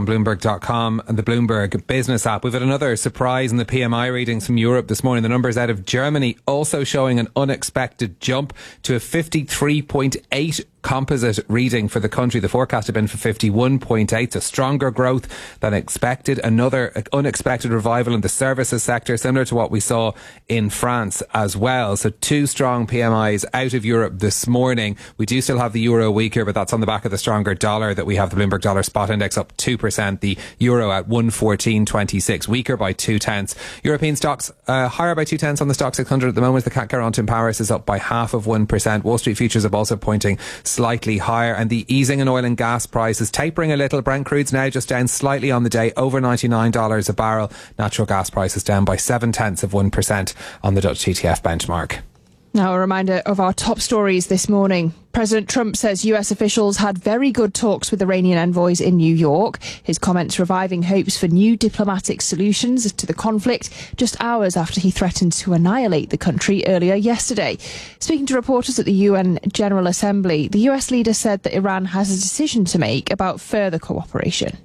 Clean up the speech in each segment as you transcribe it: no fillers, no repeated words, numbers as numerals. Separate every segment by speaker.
Speaker 1: on Bloomberg.com and the Bloomberg Business app. We've had another surprise in the PMI readings from Europe this morning. The numbers out of Germany also showing an unexpected jump to a 53.8 composite reading for the country. The forecast had been for 51.8, so stronger growth than expected. Another unexpected revival in the services sector, similar to what we saw in France as well. So two strong PMIs out of Europe this morning. We do still have the euro weaker, but that's on the back of the stronger dollar that we have. The Bloomberg Dollar Spot Index up 2%. The euro at 114.26, weaker by 0.2. European stocks higher by 0.2 on the stock 600 at the moment. The CAC 40 in Paris is up by 0.5%. Wall Street futures are also pointing slightly higher, and the easing in oil and gas prices tapering a little. Brent crude's now just down slightly on the day, over $99 a barrel. Natural gas prices down by 0.7% on the Dutch TTF benchmark.
Speaker 2: Now a reminder of our top stories this morning. President Trump says US officials had very good talks with Iranian envoys in New York. His comments reviving hopes for new diplomatic solutions to the conflict just hours after he threatened to annihilate the country earlier yesterday. Speaking to reporters at the UN General Assembly, the US leader said that Iran has a decision to make about further cooperation.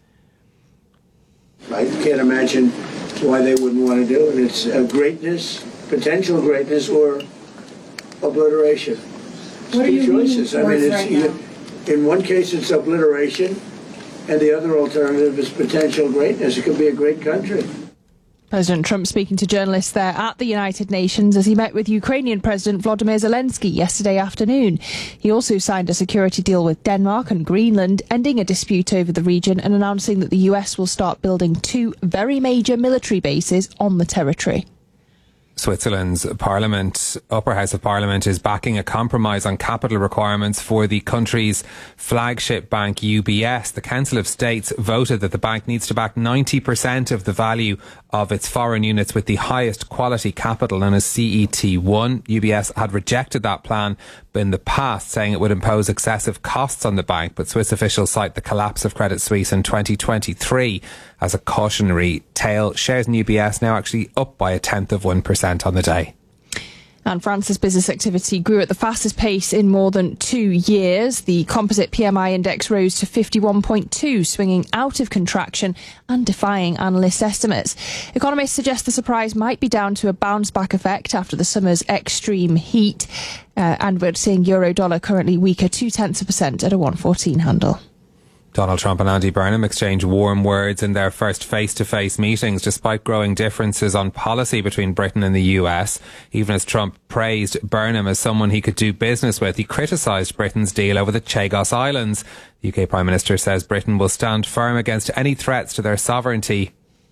Speaker 3: I can't imagine why they wouldn't want to do it. It's greatness, potential greatness, or obliteration.
Speaker 4: What are you
Speaker 3: choices? I mean,
Speaker 4: right now?
Speaker 3: In one case it's obliteration, and the other alternative is potential greatness. It could be a great country.
Speaker 2: President Trump speaking to journalists there at the United Nations as he met with Ukrainian President Volodymyr Zelensky yesterday afternoon. He also signed a security deal with Denmark and Greenland, ending a dispute over the region and announcing that the US will start building two very major military bases on the territory.
Speaker 1: Switzerland's Parliament, Upper House of Parliament, is backing a compromise on capital requirements for the country's flagship bank, UBS. The Council of States voted that the bank needs to back 90% of the value of its foreign units with the highest quality capital, known as CET1. UBS had rejected that plan in the past, saying it would impose excessive costs on the bank, but Swiss officials cite the collapse of Credit Suisse in 2023 as a cautionary tale. Shares in UBS now actually up by 0.1% on the day.
Speaker 2: And France's business activity grew at the fastest pace in more than 2 years. The composite PMI index rose to 51.2, swinging out of contraction and defying analyst estimates. Economists suggest the surprise might be down to a bounce-back effect after the summer's extreme heat. And we're seeing euro-dollar currently weaker 0.2% at a 114 handle.
Speaker 1: Donald Trump and Andy Burnham exchanged warm words in their first face-to-face meetings, despite growing differences on policy between Britain and the US. Even as Trump praised Burnham as someone he could do business with, he criticised Britain's deal over the Chagos Islands. The UK Prime Minister says Britain will stand firm against any threats to their sovereignty.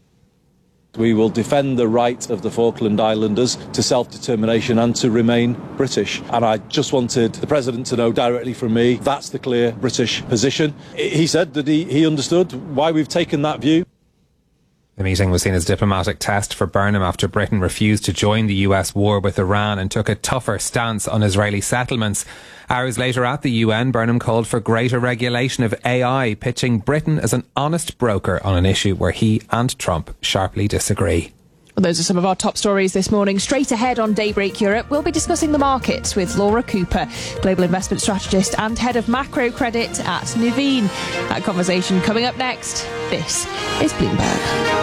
Speaker 5: We will defend the right of the Falkland Islanders to self-determination and to remain British. And I just wanted the President to know directly from me, that's the clear British position. He said that he understood why we've taken that view.
Speaker 1: The meeting was seen as a diplomatic test for Burnham after Britain refused to join the US war with Iran and took a tougher stance on Israeli settlements. Hours later at the UN, Burnham called for greater regulation of AI, pitching Britain as an honest broker on an issue where he and Trump sharply disagree.
Speaker 2: Well, those are some of our top stories this morning. Straight ahead on Daybreak Europe, we'll be discussing the markets with Laura Cooper, global investment strategist and head of macro credit at Nuveen. That conversation coming up next. This is Bloomberg.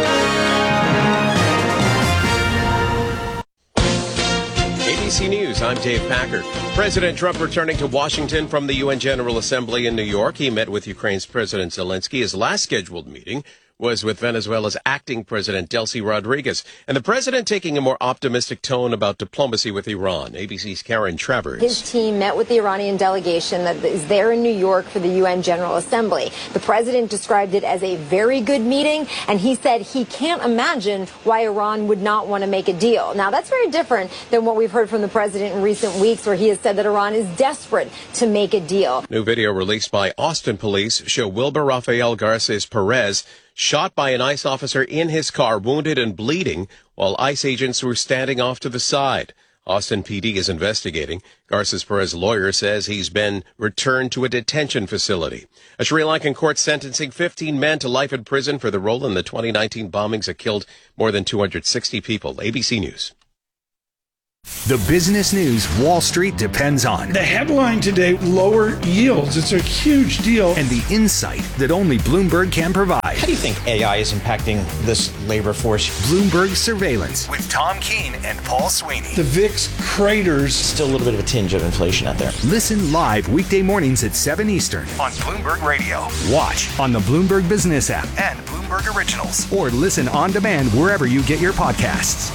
Speaker 6: ABC News, I'm Dave Packard. President Trump returning to Washington from the UN General Assembly in New York. He met with Ukraine's President Zelensky. His last scheduled meeting was with Venezuela's acting president, Delcy Rodriguez. And the president taking a more optimistic tone about diplomacy with Iran. ABC's Karen Travers.
Speaker 7: His team met with the Iranian delegation that is there in New York for the UN General Assembly. The president described it as a very good meeting, and he said he can't imagine why Iran would not want to make a deal. Now, that's very different than what we've heard from the president in recent weeks, where he has said that Iran is desperate to make a deal.
Speaker 6: New video released by Austin police show Wilber Rafael Garces Perez shot by an ICE officer in his car, wounded and bleeding, while ICE agents were standing off to the side. Austin PD is investigating. Garces Perez's lawyer says he's been returned to a detention facility. A Sri Lankan court sentencing 15 men to life in prison for the role in the 2019 bombings that killed more than 260 people. ABC News.
Speaker 8: The business news Wall Street depends on.
Speaker 9: The headline today, lower yields. It's a huge deal.
Speaker 8: And the insight that only Bloomberg can provide.
Speaker 4: do you think AI is impacting this labor force?
Speaker 8: Bloomberg Surveillance with Tom Keene and Paul Sweeney.
Speaker 9: The VIX craters.
Speaker 4: Still a little bit of a tinge of inflation out there.
Speaker 8: Listen live weekday mornings at 7 Eastern on Bloomberg Radio. Watch on the Bloomberg Business app and Bloomberg Originals. Or listen on demand wherever you get your podcasts.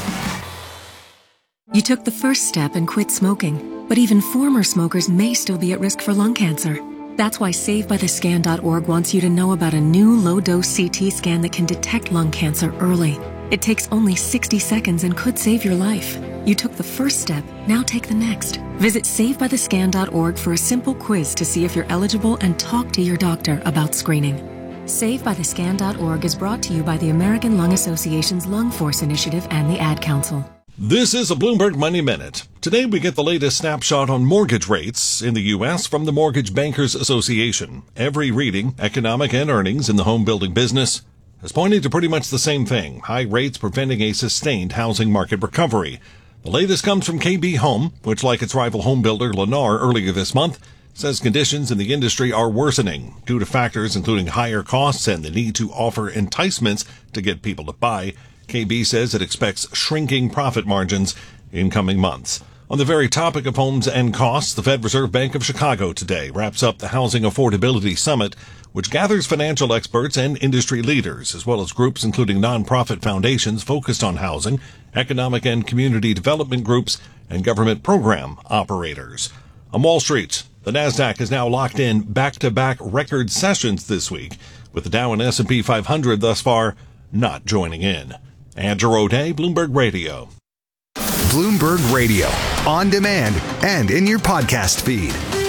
Speaker 10: You took the first step and quit smoking, but even former smokers may still be at risk for lung cancer. That's why SaveByTheScan.org wants you to know about a new low-dose CT scan that can detect lung cancer early. It takes only 60 seconds and could save your life. You took the first step, now take the next. Visit SaveByTheScan.org for a simple quiz to see if you're eligible and talk to your doctor about screening. SaveByTheScan.org is brought to you by the American Lung Association's Lung Force Initiative and the Ad Council.
Speaker 11: This is a Bloomberg Money Minute. Today we get the latest snapshot on mortgage rates in the U.S. from the Mortgage Bankers Association. Every reading, economic and earnings in the home building business, has pointed to pretty much the same thing: high rates preventing a sustained housing market recovery. The latest comes from KB Home, which, like its rival home builder Lennar earlier this month, says conditions in the industry are worsening due to factors including higher costs and the need to offer enticements to get people to buy. KB says it expects shrinking profit margins in coming months. On the very topic of homes and costs, the Fed Reserve Bank of Chicago today wraps up the Housing Affordability Summit, which gathers financial experts and industry leaders, as well as groups including nonprofit foundations focused on housing, economic and community development groups, and government program operators. On Wall Street, the Nasdaq is now locked in back-to-back record sessions this week, with the Dow and S&P 500 thus far not joining in. Andrew O'Day, Bloomberg Radio.
Speaker 8: Bloomberg Radio, on demand and in your podcast feed.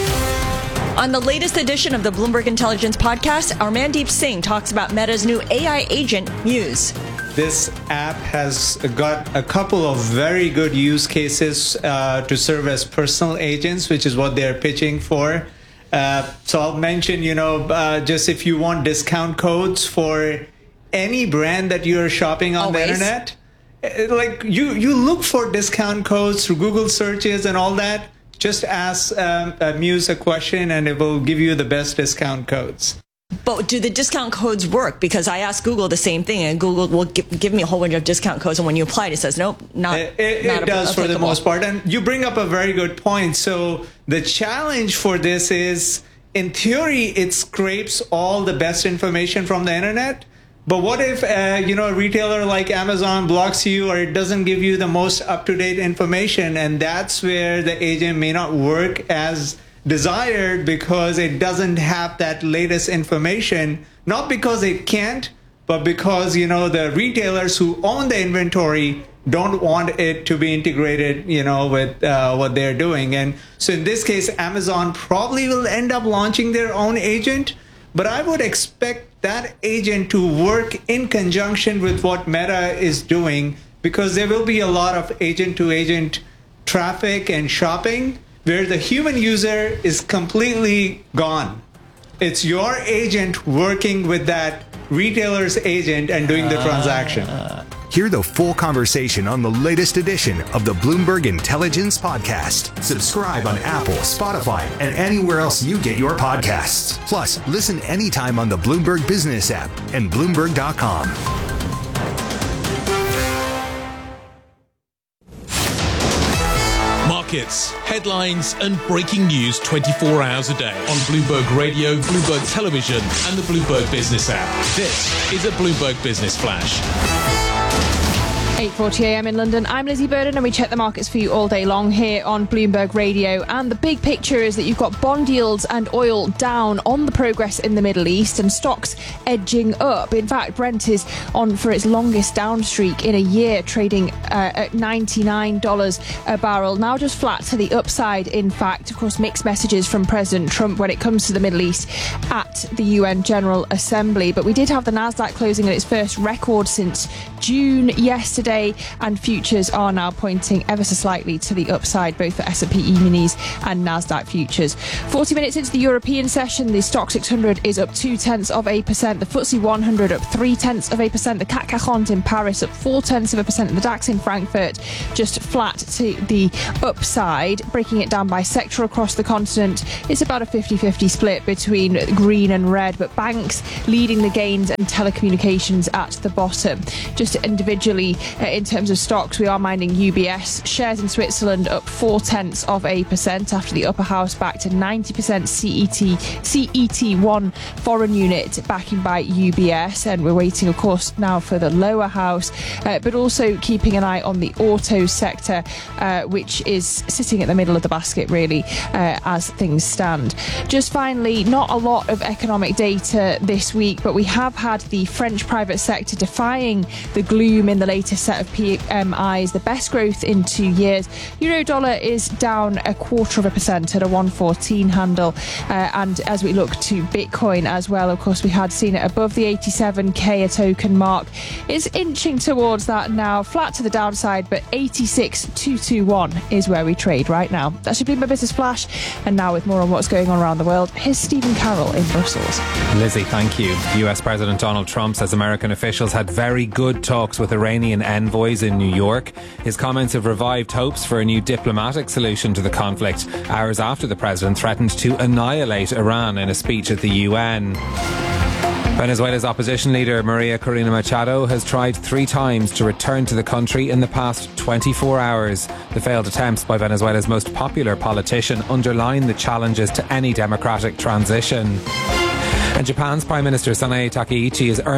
Speaker 12: On the latest edition of the Bloomberg Intelligence podcast, our Mandeep Singh talks about Meta's new AI agent, Muse.
Speaker 13: This app has got a couple of very good use cases to serve as personal agents, which is what they're pitching for. So I'll mention, just if you want discount codes for any brand that you're shopping on the internet, like you look for discount codes through Google searches and all that. Just ask Muse a question and it will give you the best discount codes.
Speaker 12: But do the discount codes work? Because I asked Google the same thing, and Google will give me a whole bunch of discount codes, and when you apply it, it says, nope, not
Speaker 13: It does for the most part. And you bring up a very good point. So the challenge for this is, in theory, it scrapes all the best information from the internet. But what if, a retailer like Amazon blocks you, or it doesn't give you the most up-to-date information? And that's where the agent may not work as desired, because it doesn't have that latest information, not because it can't, but because, the retailers who own the inventory don't want it to be integrated, with what they're doing. And so in this case, Amazon probably will end up launching their own agent, but I would expect that agent to work in conjunction with what Meta is doing, because there will be a lot of agent-to-agent traffic and shopping where the human user is completely gone. It's your agent working with that retailer's agent and doing the transaction.
Speaker 8: Hear the full conversation on the latest edition of the Bloomberg Intelligence Podcast. Subscribe on Apple, Spotify, and anywhere else you get your podcasts. Plus, listen anytime on the Bloomberg Business app and Bloomberg.com.
Speaker 14: Markets, headlines, and breaking news 24 hours a day on Bloomberg Radio, Bloomberg Television, and the Bloomberg Business app. This is a Bloomberg Business Flash.
Speaker 2: 8:40 a.m. in London. I'm Lizzie Burden, and we check the markets for you all day long here on Bloomberg Radio. And the big picture is that you've got bond yields and oil down on the progress in the Middle East, and stocks edging up. In fact, Brent is on for its longest down streak in a year, trading at $99 a barrel. Now just flat to the upside, in fact. Of course, mixed messages from President Trump when it comes to the Middle East at the UN General Assembly. But we did have the Nasdaq closing at its first record since June yesterday. today, and futures are now pointing ever so slightly to the upside, both for S&P E-minis and Nasdaq futures. 40 minutes into the European session, the Stoxx 600 is up 0.2%, the FTSE 100 up 0.3%, the CAC 40 in Paris up 0.4%, and the DAX in Frankfurt just flat to the upside. Breaking it down by sector across the continent, it's about a 50-50 split between green and red, but banks leading the gains and telecommunications at the bottom. Just individually, in terms of stocks, we are minding UBS. Shares in Switzerland up 0.4% after the upper house back to 90% CET1 foreign unit backing by UBS, and we're waiting, of course, now for the lower house, but also keeping an eye on the auto sector, which is sitting at the middle of the basket, really, as things stand. Just finally, not a lot of economic data this week, but we have had the French private sector defying the gloom in the latest set of PMIs, the best growth in 2 years. Euro-dollar is down 0.25% at a 114 handle, and as we look to Bitcoin as well, of course, we had seen it above the 87k a token mark. It's inching towards that now, flat to the downside, but 86,221 is where we trade right now. That should be my business flash, and now with more on what's going on around the world, here's Stephen Carroll in Brussels.
Speaker 1: Lizzie, thank you. US President Donald Trump says American officials had very good talks with Iranian envoys in New York. His comments have revived hopes for a new diplomatic solution to the conflict, hours after the president threatened to annihilate Iran in a speech at the UN. Venezuela's opposition leader Maria Corina Machado has tried 3 times to return to the country in the past 24 hours. The failed attempts by Venezuela's most popular politician underline the challenges to any democratic transition. And Japan's Prime Minister Sanae Takaichi has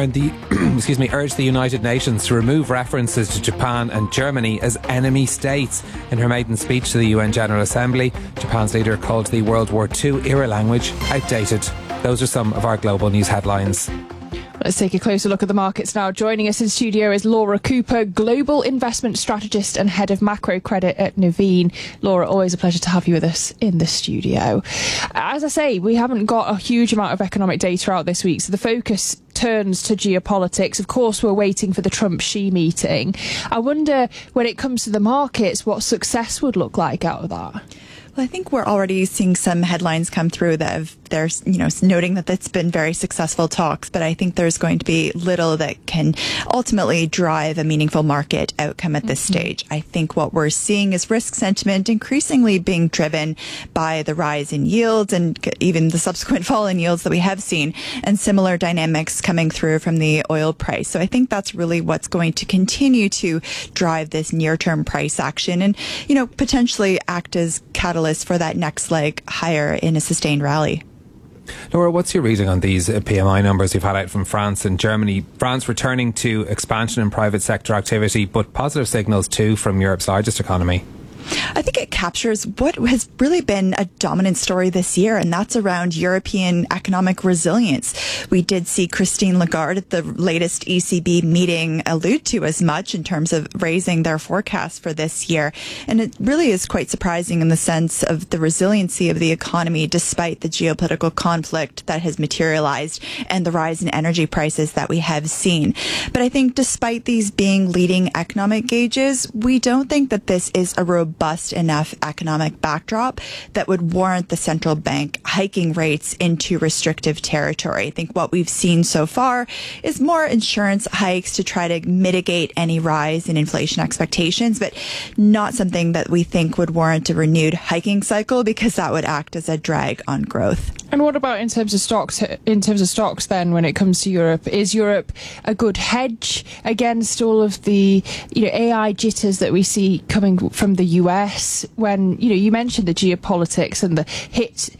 Speaker 1: urged the United Nations to remove references to Japan and Germany as enemy states. In her maiden speech to the UN General Assembly, Japan's leader called the World War II era language outdated. Those are some of our global news headlines.
Speaker 2: Let's take a closer look at the markets now. Joining us in studio is Laura Cooper, Global Investment Strategist and Head of Macro Credit at Nuveen. Laura, always a pleasure to have you with us in the studio. As I say, we haven't got a huge amount of economic data out this week, so the focus turns to geopolitics. Of course, we're waiting for the Trump-Xi meeting. I wonder, when it comes to the markets, what success would look like out of that.
Speaker 9: Well, I think we're already seeing some headlines come through that there's, noting that it's been very successful talks, but I think there's going to be little that can ultimately drive a meaningful market outcome at this stage. I think what we're seeing is risk sentiment increasingly being driven by the rise in yields and even the subsequent fall in yields that we have seen, and similar dynamics coming through from the oil price. So I think that's really what's going to continue to drive this near-term price action and, potentially act as catalyst for that next leg higher in a sustained rally.
Speaker 1: Laura, what's your reading on these PMI numbers we've had out from France and Germany? France returning to expansion in private sector activity, but positive signals too from Europe's largest economy.
Speaker 9: I think it captures what has really been a dominant story this year, and that's around European economic resilience. We did see Christine Lagarde at the latest ECB meeting allude to as much in terms of raising their forecast for this year. And it really is quite surprising in the sense of the resiliency of the economy despite the geopolitical conflict that has materialized and the rise in energy prices that we have seen. But I think despite these being leading economic gauges, we don't think that this is a robust enough economic backdrop that would warrant the central bank hiking rates into restrictive territory. I think what we've seen so far is more insurance hikes to try to mitigate any rise in inflation expectations, but not something that we think would warrant a renewed hiking cycle, because that would act as a drag on growth.
Speaker 2: And what about in terms of stocks? In terms of stocks, then, when it comes to Europe, is Europe a good hedge against all of the AI jitters that we see coming from the US? When you mentioned the geopolitics and the hit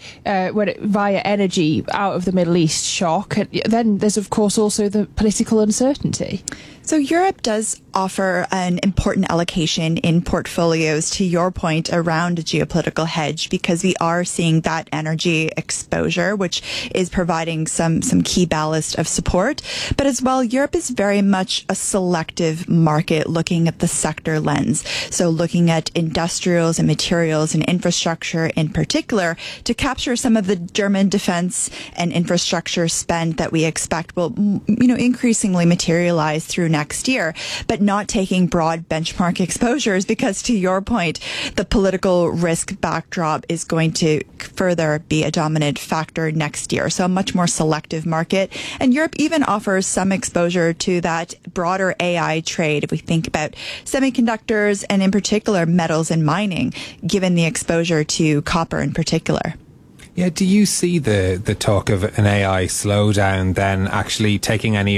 Speaker 2: via energy out of the Middle East shock, and then there's of course also the political uncertainty.
Speaker 9: So Europe does offer an important allocation in portfolios, to your point, around a geopolitical hedge, because we are seeing that energy exposure, which is providing some key ballast of support. But as well, Europe is very much a selective market looking at the sector lens. So looking at industrials and materials and infrastructure in particular to capture some of the German defense and infrastructure spend that we expect will, increasingly materialize through next year. But but not taking broad benchmark exposures because, to your point, the political risk backdrop is going to further be a dominant factor next year. So a much more selective market. And Europe even offers some exposure to that broader AI trade if we think about semiconductors and in particular metals and mining, given the exposure to copper in particular.
Speaker 1: Yeah, do you see the talk of an AI slowdown then actually taking any